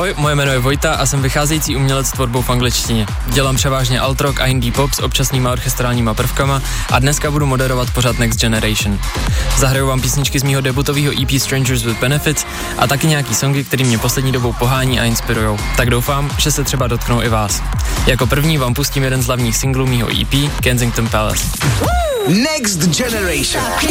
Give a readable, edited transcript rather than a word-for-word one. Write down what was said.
Ahoj, moje jméno je Vojta a jsem vycházející umělec s tvorbou v angličtině. Dělám převážně alt rock a indie pop s občasnýma orchestrálníma prvkama a dneska budu moderovat pořad Next Generation. Zahraju vám písničky z mýho debutového EP Strangers with Benefits a taky nějaký songy, který mě poslední dobou pohání a inspirujou. Tak doufám, že se třeba dotknou i vás. Jako první vám pustím jeden z hlavních singlů mýho EP, Kensington Palace. Next Generation.